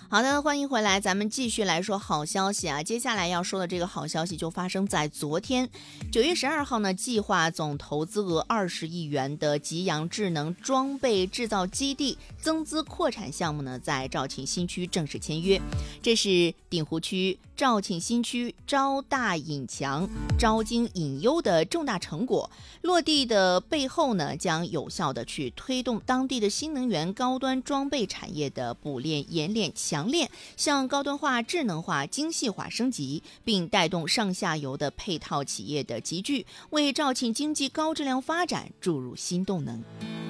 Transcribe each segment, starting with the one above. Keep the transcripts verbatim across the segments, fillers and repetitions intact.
好的，欢迎回来，咱们继续来说好消息啊！接下来要说的这个好消息就发生在昨天，九月十二号呢，计划总投资额二十亿元的吉阳智能装备制造基地增资扩产项目呢，在肇庆新区正式签约。这是鼎湖区肇庆新区招大引强、招精引优的重大成果。落地的背后呢，将有效的去推动当地的新能源高端装备产业的补炼、冶炼、强炼向高端化、智能化、精细化升级，并带动上下游的配套企业的集聚，为肇庆经济高质量发展注入新动能。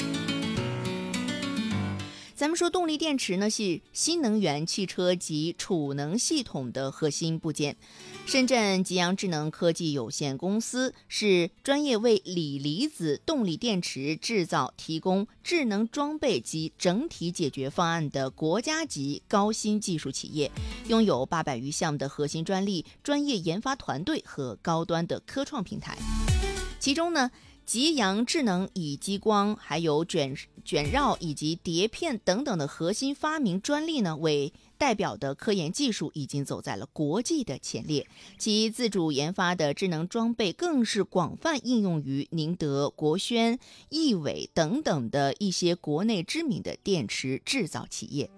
咱们说动力电池呢，是新能源汽车及储能系统的核心部件。深圳吉阳智能科技有限公司是专业为锂离子动力电池制造提供智能装备及整体解决方案的国家级高新技术企业，拥有八百余项的核心专利、专业研发团队和高端的科创平台。其中呢，吉阳智能以激光、还有卷卷绕以及碟片等等的核心发明专利呢为代表的科研技术已经走在了国际的前列，其自主研发的智能装备更是广泛应用于宁德、国轩、易伟等等的一些国内知名的电池制造企业。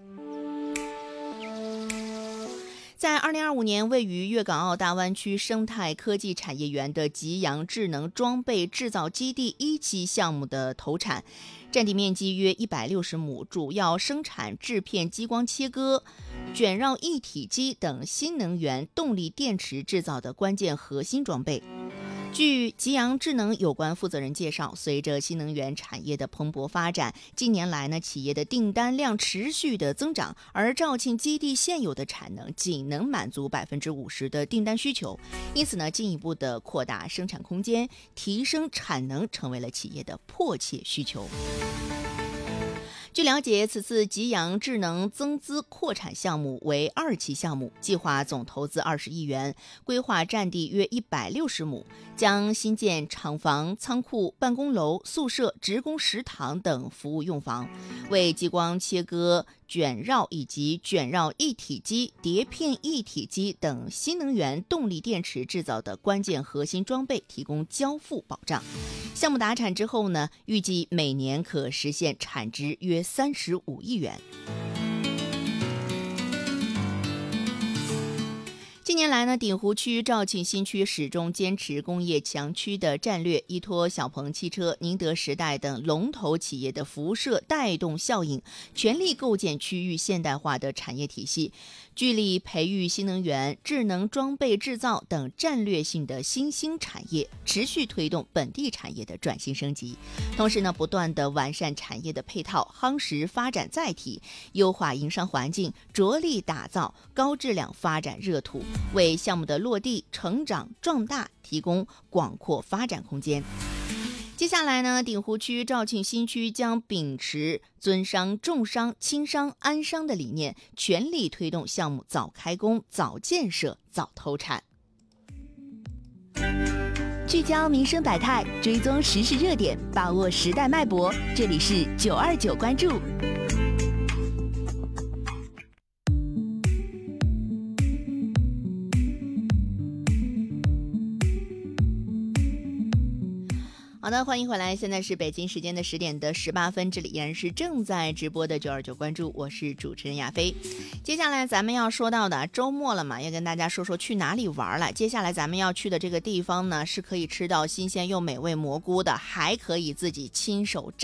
在二零二五年，位于粤港澳大湾区生态科技产业园的吉阳智能装备制造基地一期项目的投产，占地面积约一百六十亩，主要生产制片激光切割、卷绕一体机等新能源动力电池制造的关键核心装备。据吉阳智能有关负责人介绍，随着新能源产业的蓬勃发展，近年来呢，企业的订单量持续的增长，而肇庆基地现有的产能仅能满足百分之五十的订单需求，因此呢，进一步的扩大生产空间，提升产能，成为了企业的迫切需求。据了解，此次吉阳智能增资扩产项目为二期项目，计划总投资二十亿元，规划占地约一百六十亩，将新建厂房、仓库、办公楼、宿舍、职工食堂等服务用房，为激光切割、卷绕以及卷绕一体机、碟片一体机等新能源动力电池制造的关键核心装备提供交付保障。项目达产之后呢，预计每年可实现产值约三十五亿元。近年来呢，鼎湖区肇庆新区始终坚持工业强区的战略，依托小鹏汽车、宁德时代等龙头企业的辐射带动效应，全力构建区域现代化的产业体系，聚力培育新能源、智能装备制造等战略性的新兴产业，持续推动本地产业的转型升级。同时呢，不断的完善产业的配套，夯实发展载体，优化营商环境，着力打造高质量发展热土，为项目的落地、成长、壮大提供广阔发展空间。接下来呢，鼎湖区肇庆新区将秉持尊商、重商、轻商、安商的理念，全力推动项目早开工、早建设、早投产。 聚焦民生百态，追踪时事热点，把握时代脉搏。这里是九二九关注。 好的，欢迎回来，现在是北京时间的十点的十八分，这里依然是正在直播的九二九关注，我是主持人亚飞。接下来咱们要说到的周末了嘛，要跟大家说说去哪里玩了。接下来咱们要去的这个地方呢，是可以吃到新鲜又美味蘑菇的，还可以自己亲手